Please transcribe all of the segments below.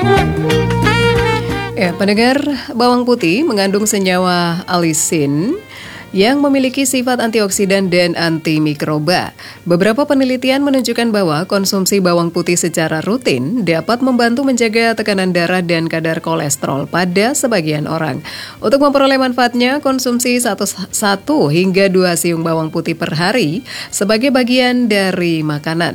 Ya, pendengar, bawang putih mengandung senyawa alisin yang memiliki sifat antioksidan dan antimikroba. Beberapa penelitian menunjukkan bahwa konsumsi bawang putih secara rutin dapat membantu menjaga tekanan darah dan kadar kolesterol pada sebagian orang. Untuk memperoleh manfaatnya, konsumsi 1 hingga 2 siung bawang putih per hari sebagai bagian dari makanan.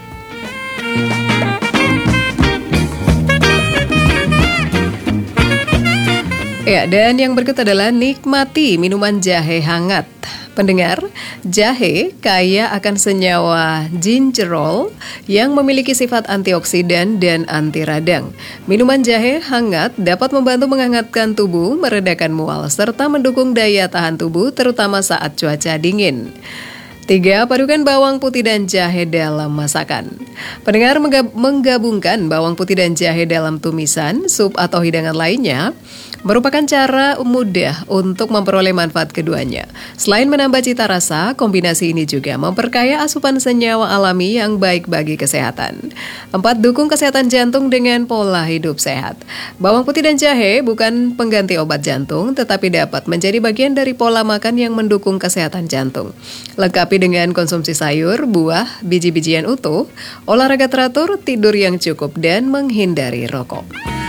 Ya, dan yang berikut adalah nikmati minuman jahe hangat. Pendengar, jahe kaya akan senyawa gingerol yang memiliki sifat antioksidan dan anti radang. Minuman jahe hangat dapat membantu menghangatkan tubuh, meredakan mual, serta mendukung daya tahan tubuh terutama saat cuaca dingin. 3. Padukan bawang putih dan jahe dalam masakan. Pendengar, menggabungkan bawang putih dan jahe dalam tumisan, sup atau hidangan lainnya merupakan cara mudah untuk memperoleh manfaat keduanya. Selain menambah cita rasa, kombinasi ini juga memperkaya asupan senyawa alami yang baik bagi kesehatan. 4. Dukung kesehatan jantung dengan pola hidup sehat. Bawang putih dan jahe bukan pengganti obat jantung, tetapi dapat menjadi bagian dari pola makan yang mendukung kesehatan jantung. Lengkapi dengan konsumsi sayur, buah, biji-bijian utuh, olahraga teratur, tidur yang cukup, dan menghindari rokok.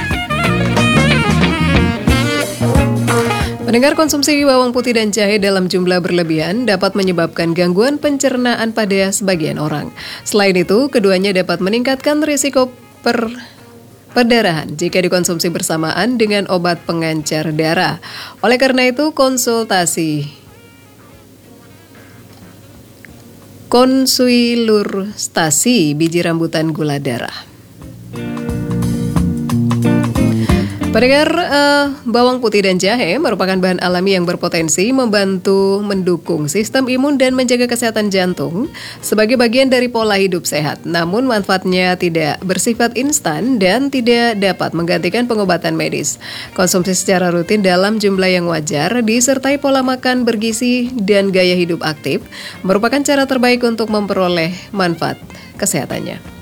Mendengar konsumsi bawang putih dan jahe dalam jumlah berlebihan dapat menyebabkan gangguan pencernaan pada sebagian orang. Selain itu, keduanya dapat meningkatkan risiko perdarahan jika dikonsumsi bersamaan dengan obat pengencer darah. Oleh karena itu, konsultasi biji rambutan gula darah. Pendengar, bawang putih dan jahe merupakan bahan alami yang berpotensi membantu mendukung sistem imun dan menjaga kesehatan jantung sebagai bagian dari pola hidup sehat. Namun manfaatnya tidak bersifat instan dan tidak dapat menggantikan pengobatan medis. Konsumsi secara rutin dalam jumlah yang wajar disertai pola makan bergizi dan gaya hidup aktif merupakan cara terbaik untuk memperoleh manfaat kesehatannya.